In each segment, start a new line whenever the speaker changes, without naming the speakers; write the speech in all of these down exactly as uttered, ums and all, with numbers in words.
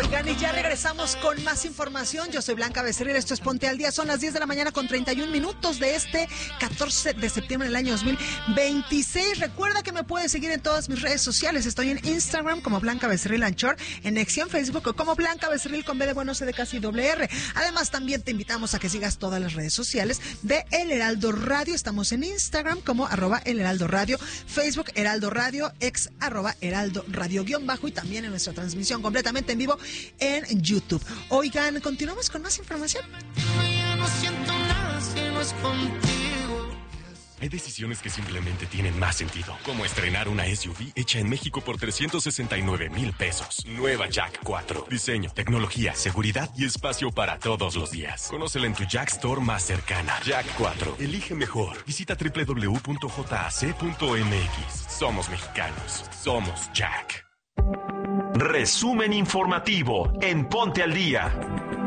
Oigan, y ya regresamos con más información. Yo soy Blanca Becerril, esto es Ponte al Día. Son las diez de la mañana con treinta y un minutos de este catorce de septiembre del año dos mil veintiséis. Recuerda que me puedes seguir en todas mis redes sociales. Estoy en Instagram como Blanca Becerril Anchor, en Nexión, Facebook como Blanca Becerril con B de bueno, C de casi doble R. Además, también te invitamos a que sigas todas las redes sociales de El Heraldo Radio. Estamos en Instagram como arroba El Heraldo Radio, Facebook Heraldo Radio, ex arroba Heraldo Radio guión bajo, y también en nuestra transmisión completamente en vivo en YouTube. Oigan, continuamos con más información.
No siento nada si no es contigo.
Hay decisiones que simplemente tienen más sentido, como estrenar una S U V hecha en México por trescientos sesenta y nueve mil pesos. Nueva Jack cuatro. Diseño, tecnología, seguridad y espacio para todos los días. Conócela en tu Jack Store más cercana. Jack cuatro. Elige mejor. Visita doble u doble u doble u punto j a c punto m x. Somos mexicanos. Somos Jack.
Resumen informativo en Ponte al Día.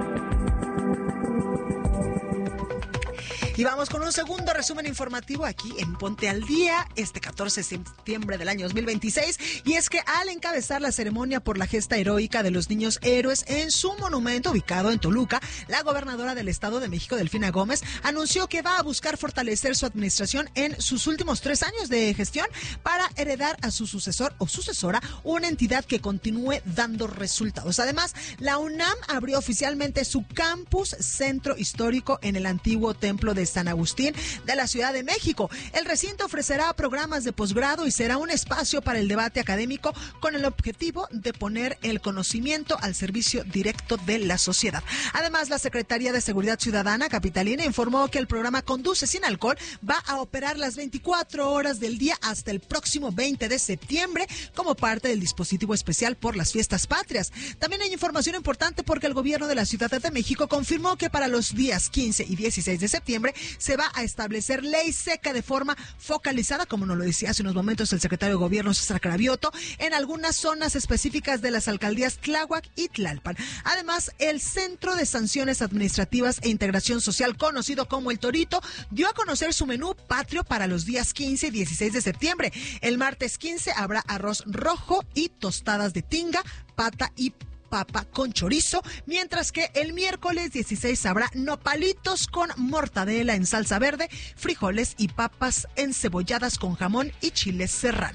Y vamos con un segundo resumen informativo aquí en Ponte al Día, este catorce de septiembre del año dos mil veintiséis. Y es que al encabezar la ceremonia por la gesta heroica de los niños héroes en su monumento ubicado en Toluca, la gobernadora del Estado de México, Delfina Gómez, anunció que va a buscar fortalecer su administración en sus últimos tres años de gestión para heredar a su sucesor o sucesora una entidad que continúe dando resultados. Además, la UNAM abrió oficialmente su campus centro histórico en el antiguo templo de San Agustín de la Ciudad de México. El recinto ofrecerá programas de posgrado y será un espacio para el debate académico con el objetivo de poner el conocimiento al servicio directo de la sociedad. Además, la Secretaría de Seguridad Ciudadana capitalina informó que el programa Conduce sin Alcohol va a operar las veinticuatro horas del día hasta el próximo veinte de septiembre como parte del dispositivo especial por las fiestas patrias. También hay información importante porque el gobierno de la Ciudad de México confirmó que para los días quince y dieciséis de septiembre se va a establecer ley seca de forma focalizada, como nos lo decía hace unos momentos el secretario de Gobierno, César Cravioto, en algunas zonas específicas de las alcaldías Tláhuac y Tlalpan. Además, el Centro de Sanciones Administrativas e Integración Social, conocido como El Torito, dio a conocer su menú patrio para los días quince y dieciséis de septiembre. El martes quince habrá arroz rojo y tostadas de tinga, pata y papa con chorizo, mientras que el miércoles dieciséis habrá nopalitos con mortadela en salsa verde, frijoles y papas encebolladas con jamón y chile serrano.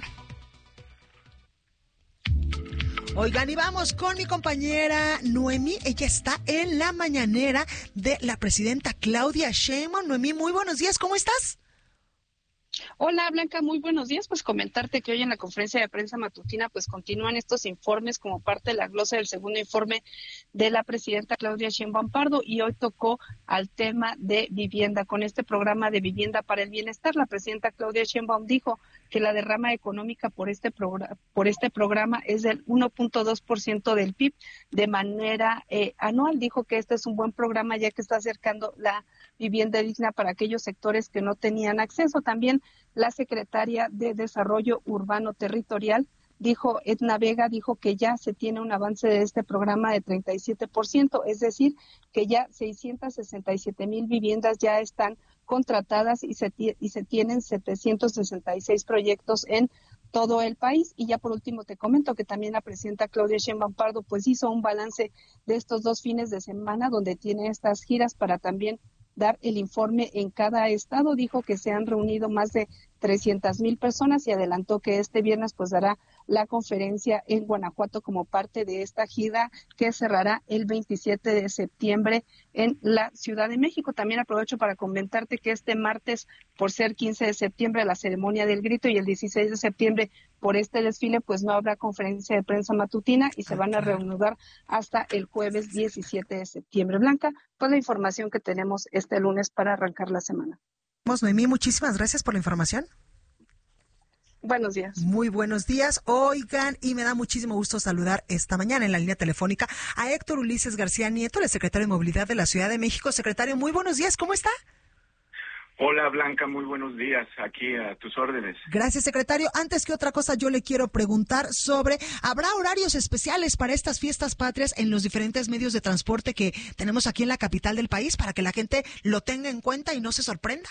Oigan, y vamos con mi compañera Noemí. Ella está en la mañanera de la presidenta Claudia Sheinbaum. Noemí, muy buenos días, ¿cómo estás?
Hola Blanca, muy buenos días. Pues comentarte que hoy en la conferencia de prensa matutina pues continúan estos informes como parte de la glosa del segundo informe de la presidenta Claudia Sheinbaum Pardo, y hoy tocó al tema de vivienda. Con este programa de Vivienda para el Bienestar, la presidenta Claudia Sheinbaum dijo que la derrama económica por este programa, por este programa es del uno punto dos por ciento del P I B de manera eh, anual. Dijo que este es un buen programa ya que está acercando la vivienda digna para aquellos sectores que no tenían acceso. También la secretaria de Desarrollo Urbano Territorial dijo, Edna Vega, dijo que ya se tiene un avance de este programa de treinta y siete por ciento, es decir, que ya seiscientas sesenta y siete mil viviendas ya están contratadas y se, y se tienen setecientos sesenta y seis proyectos en todo el país. Y ya por último te comento que también la presidenta Claudia Sheinbaum Pardo pues hizo un balance de estos dos fines de semana donde tiene estas giras para también dar el informe en cada estado. Dijo que se han reunido más de trescientas mil personas y adelantó que este viernes pues dará la conferencia en Guanajuato como parte de esta gira que cerrará el veintisiete de septiembre en la Ciudad de México. También aprovecho para comentarte que este martes, por ser quince de septiembre, la ceremonia del grito, y el dieciséis de septiembre por este desfile, pues no habrá conferencia de prensa matutina y se van a reanudar hasta el jueves diecisiete de septiembre. Blanca, pues la información que tenemos este lunes para arrancar la semana.
Noemí, muchísimas gracias por la información.
Buenos días.
Muy buenos días. Oigan, y me da muchísimo gusto saludar esta mañana en la línea telefónica a Héctor Ulises García Nieto, el secretario de Movilidad de la Ciudad de México. Secretario, muy buenos días, ¿cómo está?
Hola Blanca, muy buenos días, aquí a tus órdenes.
Gracias, secretario. Antes que otra cosa, yo le quiero preguntar sobre, ¿habrá horarios especiales para estas fiestas patrias en los diferentes medios de transporte que tenemos aquí en la capital del país para que la gente lo tenga en cuenta y no se sorprenda?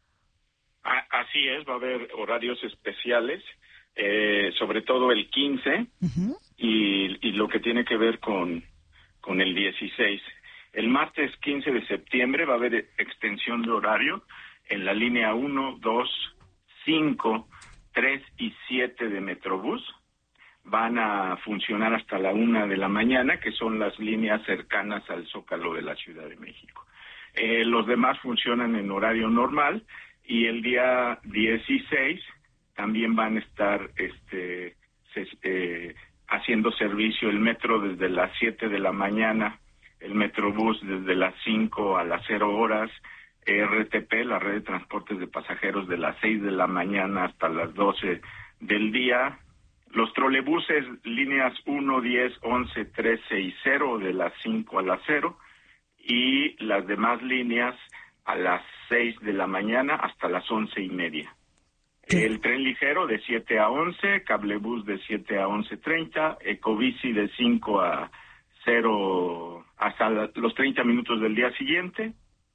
Así es, va a haber horarios especiales, eh, sobre todo el quince, uh-huh. y, y lo que tiene que ver con, con el dieciséis. El martes quince de septiembre va a haber extensión de horario en la línea uno, dos, cinco, tres y siete de Metrobús. Van a funcionar hasta la una de la mañana, que son las líneas cercanas al Zócalo de la Ciudad de México. Eh, los demás funcionan en horario normal, y el día dieciséis también van a estar este, se, eh, haciendo servicio el metro desde las siete de la mañana, el Metrobús desde las cinco a las cero horas, R T P, la red de transportes de pasajeros, de las seis de la mañana hasta las doce del día. Los trolebuses, líneas uno, diez, once, trece y cero, de las cinco a las cero, y las demás líneas a las seis de la mañana hasta las once y media. ¿Qué? El tren ligero de siete a once, cablebús de siete a once treinta, ecobici de cinco a cero hasta la, los treinta minutos del día siguiente,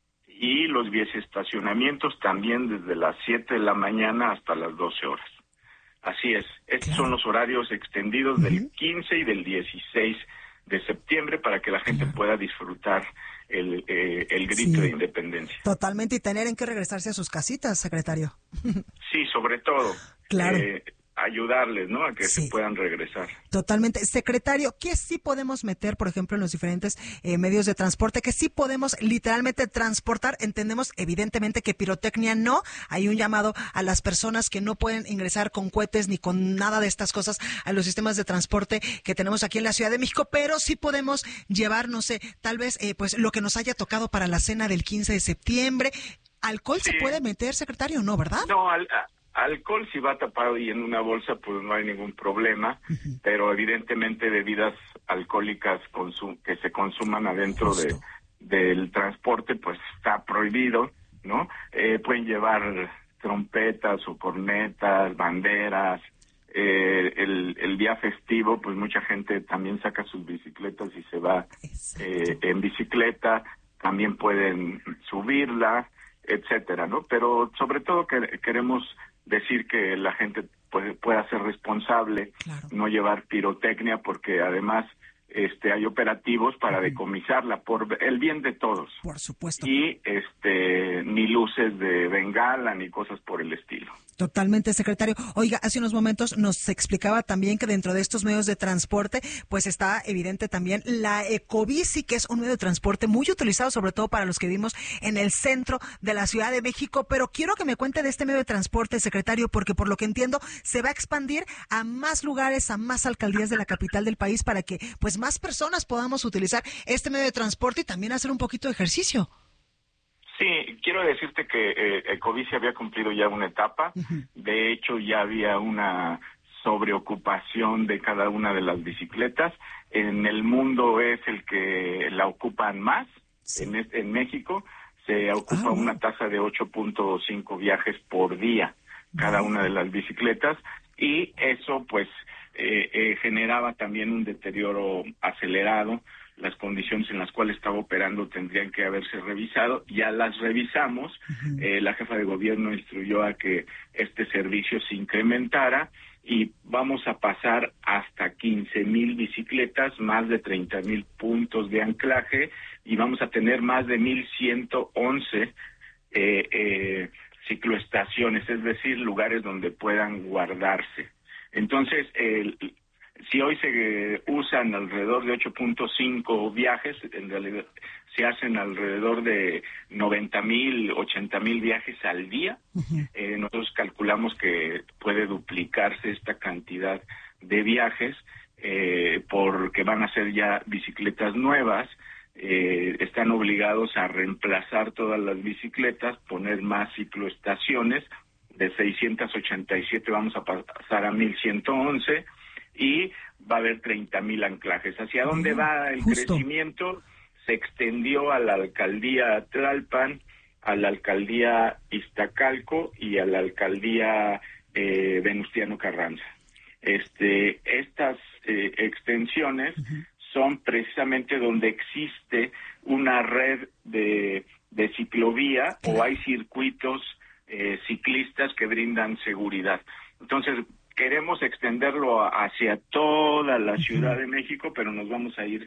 y los biciestacionamientos también desde las siete de la mañana hasta las doce horas. Así es, estos claro. son los horarios extendidos uh-huh. del quince y del dieciséis de septiembre para que la gente uh-huh. pueda disfrutar el, eh, el grito sí. de independencia.
Totalmente, y tener en qué regresarse a sus casitas, secretario.
Sí, sobre todo.
Claro.
Eh, ayudarles, ¿no?, a que sí. se puedan regresar.
Totalmente. Secretario, ¿qué sí podemos meter, por ejemplo, en los diferentes eh, medios de transporte? ¿Qué sí podemos literalmente transportar? Entendemos, evidentemente, que pirotecnia no. Hay un llamado a las personas que no pueden ingresar con cohetes ni con nada de estas cosas a los sistemas de transporte que tenemos aquí en la Ciudad de México, pero sí podemos llevar, no sé, tal vez, eh, pues, lo que nos haya tocado para la cena del quince de septiembre. ¿Alcohol sí. se puede meter, secretario, no, verdad?
No, al... A... Alcohol, si va tapado y en una bolsa, pues no hay ningún problema, uh-huh. pero evidentemente bebidas alcohólicas consum- que se consuman adentro de, del transporte, pues está prohibido, ¿no? Eh, pueden llevar trompetas o cornetas, banderas. Eh, el, el día festivo, pues mucha gente también saca sus bicicletas y se va eh, en bicicleta, también pueden subirla, etcétera, ¿no? Pero sobre todo que queremos decir que la gente puede, pueda ser responsable, claro. no llevar pirotecnia, porque además este hay operativos para uh-huh. decomisarla por el bien de todos.
Por supuesto.
Y este ni luces de bengala ni cosas por el estilo.
Totalmente, secretario. Oiga, hace unos momentos nos explicaba también que dentro de estos medios de transporte, pues está evidente también la ecobici, que es un medio de transporte muy utilizado, sobre todo para los que vivimos en el centro de la Ciudad de México. Pero quiero que me cuente de este medio de transporte, secretario, porque por lo que entiendo se va a expandir a más lugares, a más alcaldías de la capital del país, para que pues más personas podamos utilizar este medio de transporte y también hacer un poquito de ejercicio.
Sí, quiero decirte que eh, Ecobici había cumplido ya una etapa. Uh-huh. De hecho, ya había una sobreocupación de cada una de las bicicletas. En el mundo es el que la ocupan más. Sí. En, este, en México se ocupa ah, una bueno. tasa de ocho punto cinco viajes por día cada uh-huh. una de las bicicletas, y eso pues eh, eh, generaba también un deterioro acelerado. Las condiciones en las cuales estaba operando tendrían que haberse revisado. Ya las revisamos. Uh-huh. Eh, la jefa de gobierno instruyó a que este servicio se incrementara y vamos a pasar hasta quince mil bicicletas, más de treinta mil puntos de anclaje, y vamos a tener más de mil ciento once eh, eh, cicloestaciones, es decir, lugares donde puedan guardarse. Entonces, el eh, si hoy se usan alrededor de ocho punto cinco viajes, en realidad se hacen alrededor de noventa mil, ochenta mil viajes al día. Uh-huh. Eh, nosotros calculamos que puede duplicarse esta cantidad de viajes eh, porque van a ser ya bicicletas nuevas. Eh, están obligados a reemplazar todas las bicicletas, poner más cicloestaciones. De seiscientos ochenta y siete vamos a pasar a mil ciento once. Y va a haber treinta mil anclajes. ¿Hacia dónde uh, va el justo. crecimiento? Se extendió a la alcaldía Tlalpan, a la alcaldía Iztacalco y a la alcaldía eh, Venustiano Carranza. Este, estas eh, extensiones uh-huh. son precisamente donde existe una red de, de ciclovía uh-huh. o hay circuitos eh, ciclistas que brindan seguridad. Entonces, queremos extenderlo hacia toda la Ciudad de México, pero nos vamos a ir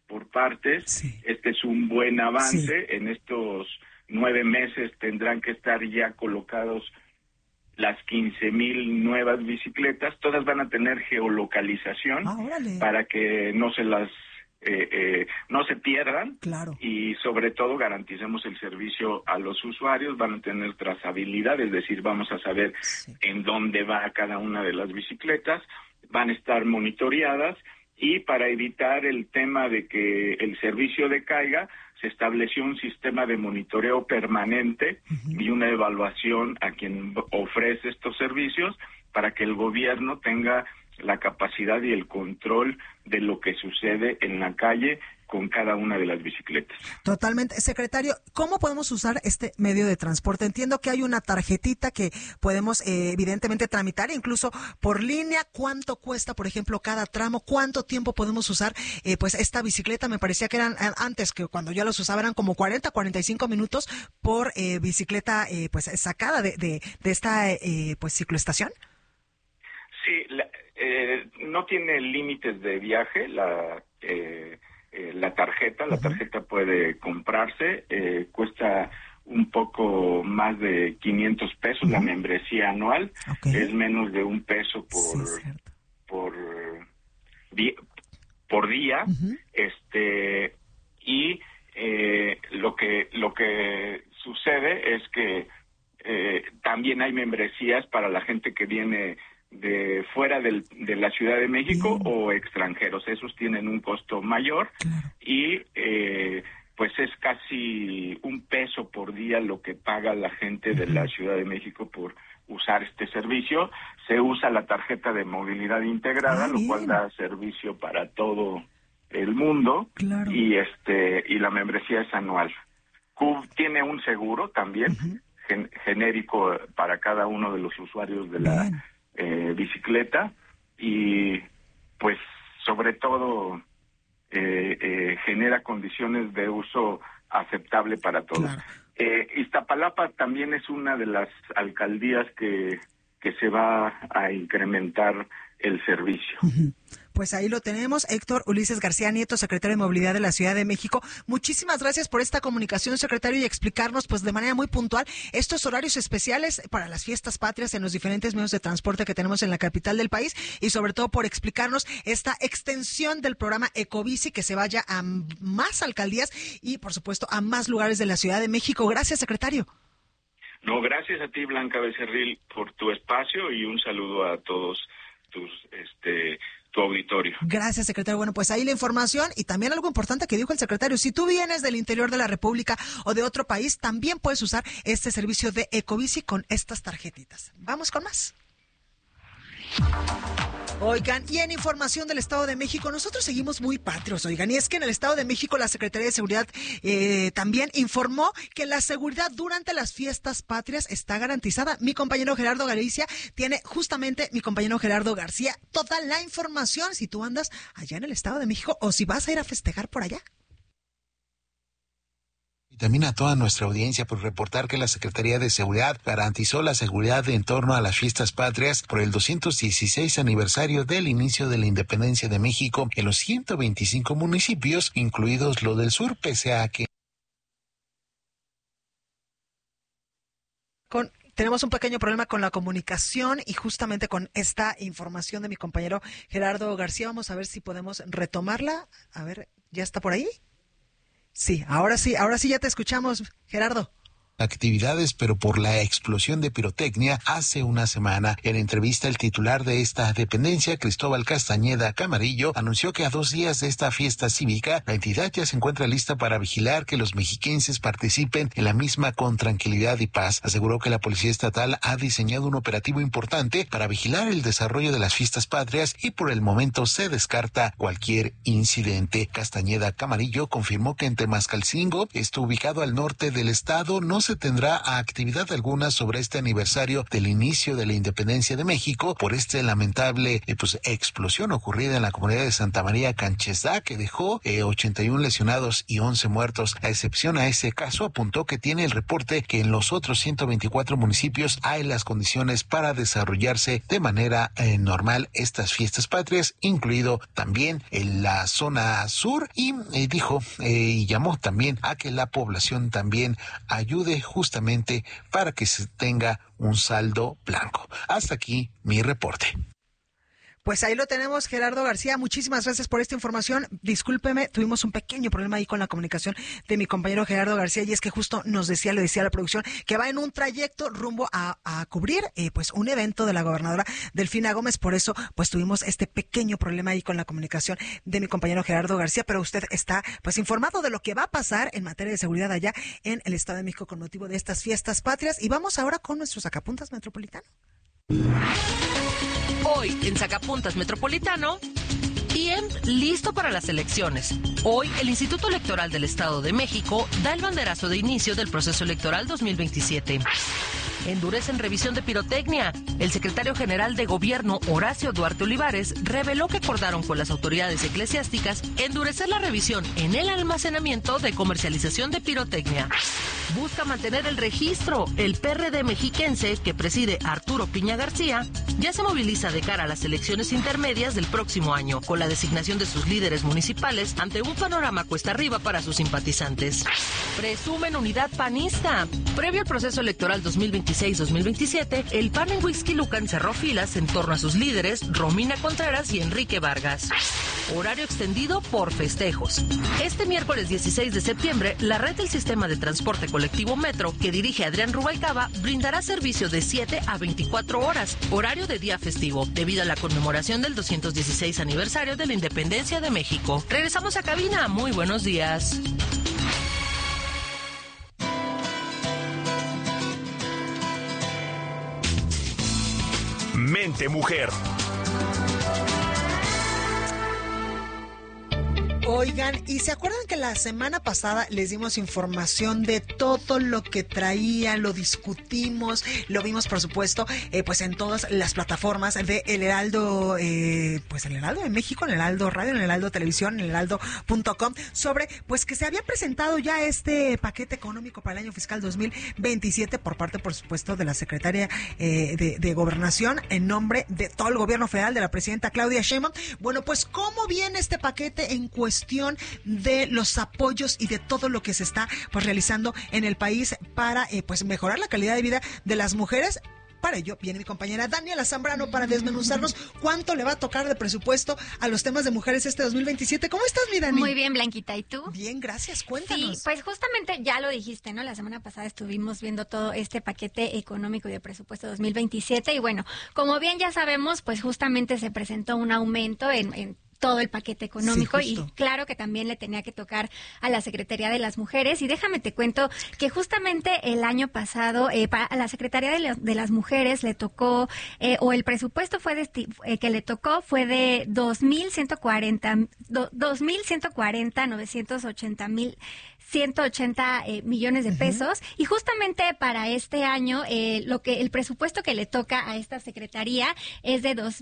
por partes.
Sí.
Este es un buen avance.
Sí.
En estos nueve meses tendrán que estar ya colocados las quince mil nuevas bicicletas. Todas van a tener geolocalización
ah,
para que no se las eh, eh, no se pierdan.
Claro.
Y sobre todo garanticemos el servicio a los usuarios. Van a tener trazabilidad, es decir, vamos a saber
sí.
en dónde va cada una de las bicicletas. Van a estar monitoreadas, y para evitar el tema de que el servicio decaiga, se estableció un sistema de monitoreo permanente uh-huh. y una evaluación a quien ofrece estos servicios, para que el gobierno tenga la capacidad y el control de lo que sucede en la calle con cada una de las bicicletas.
Totalmente. Secretario, ¿cómo podemos usar este medio de transporte? Entiendo que hay una tarjetita que podemos eh, evidentemente tramitar, incluso por línea. ¿Cuánto cuesta, por ejemplo, cada tramo? ¿Cuánto tiempo podemos usar eh, pues esta bicicleta? Me parecía que eran antes, que cuando yo los usaba eran como cuarenta, cuarenta y cinco minutos por eh, bicicleta eh, pues sacada de, de, de esta eh, pues cicloestación.
Sí, la, eh, no tiene límites de viaje la eh, eh, la tarjeta. La tarjeta puede comprarse, eh, cuesta un poco más de quinientos pesos uh-huh. la membresía anual. Okay. Es menos de un peso por sí, por día, por día. Uh-huh. Este y eh, lo que lo que sucede es que eh, también hay membresías para la gente que viene de fuera del, de la Ciudad de México Bien. o extranjeros. Esos tienen un costo mayor claro. y eh, pues es casi un peso por día lo que paga la gente de la Ciudad de México por usar este servicio. Se usa la tarjeta de movilidad integrada, ah, lo cual da servicio para todo el mundo claro. y este y la membresía es anual. C U B tiene un seguro también uh-huh. gen, genérico para cada uno de los usuarios de la Bien. Eh, bicicleta, y pues sobre todo eh, eh, genera condiciones de uso aceptable para todos. Claro. Eh, Iztapalapa también es una de las alcaldías que, que se va a incrementar el servicio.
Uh-huh. Pues ahí lo tenemos. Héctor Ulises García Nieto, secretario de Movilidad de la Ciudad de México. Muchísimas gracias por esta comunicación, secretario, y explicarnos pues de manera muy puntual estos horarios especiales para las fiestas patrias en los diferentes medios de transporte que tenemos en la capital del país, y sobre todo por explicarnos esta extensión del programa Ecobici, que se vaya a más alcaldías y por supuesto a más lugares de la Ciudad de México. Gracias, secretario.
No, gracias a ti, Blanca Becerril, por tu espacio, y un saludo a todos tus este tu auditorio.
Gracias, secretario. Bueno, pues ahí la información, y también algo importante que dijo el secretario: si tú vienes del interior de la República o de otro país, también puedes usar este servicio de Ecobici con estas tarjetitas. Vamos con más. Oigan, y en información del Estado de México, nosotros seguimos muy patrios, oigan, y es que en el Estado de México la Secretaría de Seguridad eh, también informó que la seguridad durante las fiestas patrias está garantizada. Mi compañero Gerardo Galicia tiene justamente, mi compañero Gerardo García, toda la información si tú andas allá en el Estado de México o si vas a ir a festejar por allá.
También a toda nuestra audiencia por reportar que la Secretaría de Seguridad garantizó la seguridad en torno a las fiestas patrias por el doscientos dieciséis aniversario del inicio de la independencia de México en los ciento veinticinco municipios, incluidos los del sur, pese a que
con Tenemos un pequeño problema con la comunicación, y justamente con esta información de mi compañero Gerardo García vamos a ver si podemos retomarla. A ver, ¿ya está por ahí? Sí, ahora sí, ahora sí ya te escuchamos, Gerardo.
Actividades, pero por la explosión de pirotecnia hace una semana. En entrevista, el titular de esta dependencia, Cristóbal Castañeda Camarillo, anunció que a dos días de esta fiesta cívica, la entidad ya se encuentra lista para vigilar que los mexiquenses participen en la misma con tranquilidad y paz. Aseguró que la Policía Estatal ha diseñado un operativo importante para vigilar el desarrollo de las fiestas patrias, y por el momento se descarta cualquier incidente. Castañeda Camarillo confirmó que en Temascalcingo, está ubicado al norte del estado, no se se tendrá actividad alguna sobre este aniversario del inicio de la independencia de México por este lamentable eh, pues, explosión ocurrida en la comunidad de Santa María Canchesá, que dejó eh, ochenta y uno lesionados y once muertos. A excepción a ese caso, apuntó que tiene el reporte que en los otros ciento veinticuatro municipios hay las condiciones para desarrollarse de manera eh, normal estas fiestas patrias, incluido también en la zona sur, y eh, dijo eh, y llamó también a que la población también ayude justamente para que se tenga un saldo blanco. Hasta aquí mi reporte.
Pues ahí lo tenemos, Gerardo García. Muchísimas gracias por esta información. Discúlpeme, tuvimos un pequeño problema ahí con la comunicación de mi compañero Gerardo García, y es que justo nos decía, le decía a la producción, que va en un trayecto rumbo a, a cubrir eh, pues un evento de la gobernadora Delfina Gómez. Por eso pues tuvimos este pequeño problema ahí con la comunicación de mi compañero Gerardo García, pero usted está pues informado de lo que va a pasar en materia de seguridad allá en el Estado de México con motivo de estas fiestas patrias. Y vamos ahora con nuestro Sacapuntas Metropolitano.
Hoy en Sacapuntas Metropolitano, I E M listo para las elecciones. Hoy el Instituto Electoral del Estado de México da el banderazo de inicio del proceso electoral dos mil veintisiete. Endurecen revisión de pirotecnia. El secretario general de Gobierno, Horacio Duarte Olivares, reveló que acordaron con las autoridades eclesiásticas endurecer la revisión en el almacenamiento de comercialización de pirotecnia. Busca mantener el registro. El P R D mexiquense, que preside Arturo Piña García, ya se moviliza de cara a las elecciones intermedias del próximo año, con la designación de sus líderes municipales ante un panorama cuesta arriba para sus simpatizantes. Presumen unidad panista. Previo al proceso electoral dos mil veintiséis dos mil veintisiete, el P A N en Huixquilucan cerró filas en torno a sus líderes Romina Contreras y Enrique Vargas. Horario extendido por festejos. Este miércoles dieciséis de septiembre, la red del sistema de transporte colectivo Metro, que dirige Adrián Rubalcaba, brindará servicio de siete a veinticuatro horas, horario de día festivo, debido a la conmemoración del doscientos dieciséis aniversario de la independencia de México. Regresamos a cabina. Muy buenos días.
Mente Mujer.
Oigan, ¿y se acuerdan que la semana pasada les dimos información de todo lo que traía, lo discutimos, lo vimos por supuesto, eh, pues en todas las plataformas de El Heraldo, eh, pues El Heraldo de México, en El Heraldo Radio, en El Heraldo Televisión, en el heraldo punto com, sobre pues que se había presentado ya este paquete económico para el año fiscal dos mil veintisiete por parte por supuesto de la secretaria eh, de, de Gobernación en nombre de todo el gobierno federal, de la presidenta Claudia Sheinbaum. Bueno, pues ¿cómo viene este paquete en cuestión de los apoyos y de todo lo que se está pues realizando en el país para eh, pues mejorar la calidad de vida de las mujeres? Para ello viene mi compañera Daniela Zambrano para desmenuzarnos cuánto le va a tocar de presupuesto a los temas de mujeres este dos mil veintisiete. ¿Cómo estás, mi Dani?
Muy bien, Blanquita. ¿Y tú?
Bien, gracias. Cuéntanos.
Sí, pues justamente ya lo dijiste, ¿no? La semana pasada estuvimos viendo todo este paquete económico y de presupuesto dos mil veintisiete y bueno, como bien ya sabemos, pues justamente se presentó un aumento en, en todo el paquete económico sí, y claro que también le tenía que tocar a la Secretaría de las Mujeres. Y déjame te cuento que justamente el año pasado eh, para la Secretaría de, la, de las Mujeres le tocó, eh, o el presupuesto fue de, eh, que le tocó fue de dos mil ciento cuarenta, dos mil ciento cuarenta, novecientos ochenta mil ciento ochenta eh, millones de pesos. Uh-huh. Y justamente para este año, eh, lo que el presupuesto que le toca a esta secretaría es de dos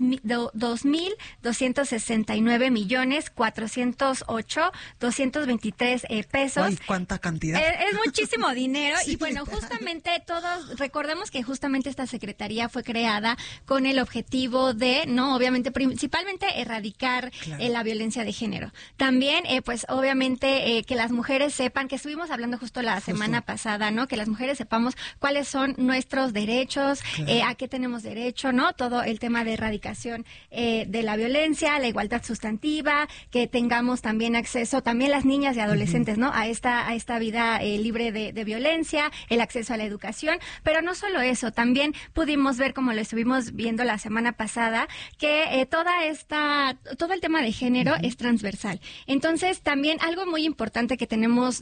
mil doscientos sesenta y nueve millones cuatrocientos ocho doscientos veintitrés eh, pesos.
Ay, cuánta cantidad.
Es, es muchísimo dinero.
Sí,
y bueno, literal. Justamente todos, recordemos que justamente esta secretaría fue creada con el objetivo de, no, obviamente, principalmente erradicar claro. eh, la violencia de género. También, eh, pues, obviamente, eh, que las mujeres sepan, que estuvimos hablando justo la justo. semana pasada, ¿no? Que las mujeres sepamos cuáles son nuestros derechos, claro. eh, a qué tenemos derecho, ¿no? Todo el tema de erradicación eh, de la violencia, la igualdad sustantiva, que tengamos también acceso, también las niñas y adolescentes, uh-huh. ¿no? A esta, a esta vida eh, libre de, de violencia, el acceso a la educación, pero no solo eso, también pudimos ver, como lo estuvimos viendo la semana pasada, que eh, toda esta, todo el tema de género uh-huh. es transversal. Entonces, también algo muy importante que tenemos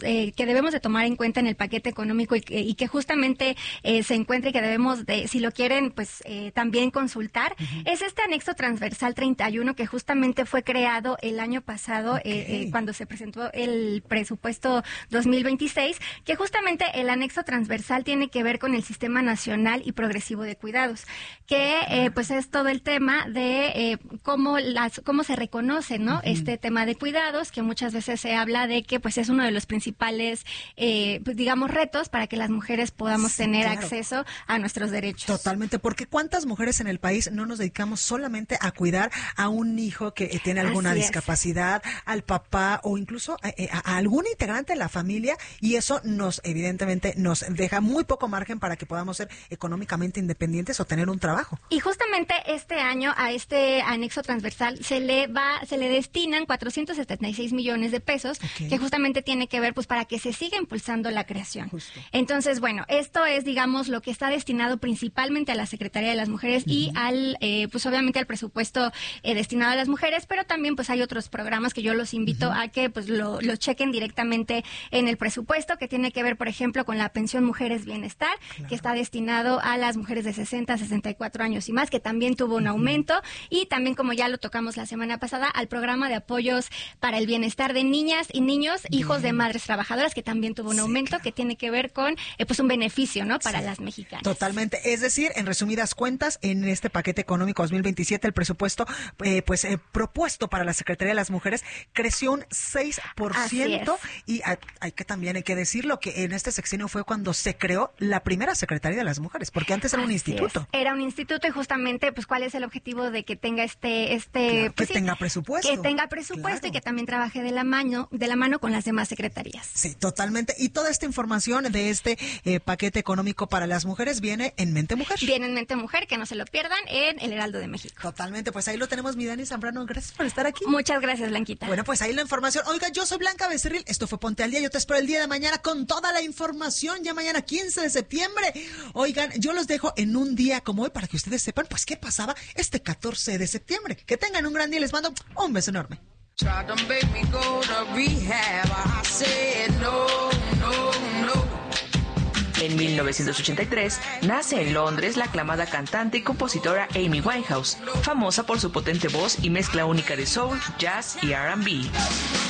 eh, que debemos de tomar en cuenta en el paquete económico y que, y que justamente eh, se encuentra y que debemos de, si lo quieren, pues eh, también consultar, uh-huh. es este anexo transversal treinta y uno que justamente fue creado el año pasado okay. eh, eh, cuando se presentó el presupuesto dos mil veintiséis, que justamente el anexo transversal tiene que ver con el Sistema Nacional y Progresivo de Cuidados, que eh, pues es todo el tema de eh, cómo las cómo se reconoce, ¿no? Uh-huh. Este tema de cuidados, que muchas veces se habla de que pues es uno de los principales, eh, pues, digamos, retos para que las mujeres podamos sí, tener claro. acceso a nuestros derechos.
Totalmente, porque ¿cuántas mujeres en el país no nos dedicamos solamente a cuidar a un hijo que tiene alguna Así discapacidad, es. al papá o incluso a, a, a algún integrante de la familia? Y eso nos, evidentemente, nos deja muy poco margen para que podamos ser económicamente independientes o tener un trabajo.
Y justamente este año a este anexo transversal se le va, se le destinan cuatrocientos setenta y seis millones de pesos, okay. que justamente tiene que ver pues para que se siga impulsando la creación. Justo. Entonces, bueno, esto es, digamos, lo que está destinado principalmente a la Secretaría de las Mujeres uh-huh. y al, eh, pues obviamente al presupuesto eh, destinado a las mujeres, pero también pues hay otros programas que yo los invito uh-huh. a que pues lo, lo chequen directamente en el presupuesto, que tiene que ver, por ejemplo, con la pensión Mujeres Bienestar, claro. que está destinado a las mujeres de sesenta a sesenta y cuatro años y más, que también tuvo un uh-huh. aumento, y también, como ya lo tocamos la semana pasada, al programa de apoyos para el bienestar de niñas y niños, Bien. hijos de madres trabajadoras, que también tuvo un sí, aumento, claro. que tiene que ver con eh, pues un beneficio, ¿no? Para sí. las mexicanas.
Totalmente. Es decir, en resumidas cuentas, en este paquete económico dos mil veintisiete, el presupuesto eh, pues eh, propuesto para la Secretaría de las Mujeres creció un seis por ciento, y hay, hay que también hay que decirlo que en este sexenio fue cuando se creó la primera Secretaría de las Mujeres, porque antes era Así un instituto.
Es. Era un instituto, y justamente pues cuál es el objetivo de que tenga este este
claro,
pues,
que
sí,
tenga presupuesto.
Que tenga presupuesto claro. y que también trabaje de la mano de la mano con las demás secretarías.
Sí, totalmente. Y toda esta información de este eh, paquete económico para las mujeres viene en Mente Mujer.
Viene en Mente Mujer, que no se lo pierdan, en El Heraldo de México.
Totalmente, pues ahí lo tenemos, mi Dani Zambrano. Gracias por estar aquí.
Muchas gracias, Blanquita.
Bueno, pues ahí la información. Oiga, yo soy Blanca Becerril, esto fue Ponte al Día. Yo te espero el día de mañana con toda la información, ya mañana quince de septiembre. Oigan, yo los dejo en un día como hoy para que ustedes sepan pues qué pasaba este catorce de septiembre. Que tengan un gran día y les mando un beso enorme.
En mil novecientos ochenta y tres nace en Londres la aclamada cantante y compositora Amy Winehouse, famosa por su potente voz y mezcla única de soul, jazz y R and B.